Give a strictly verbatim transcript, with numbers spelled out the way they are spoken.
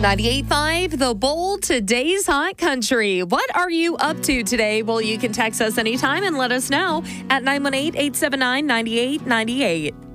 ninety-eight point five, The Bowl, today's hot country. What are you up to today? Well, you can text us anytime and let us know at nine one eight, eight seven nine, nine eight nine eight.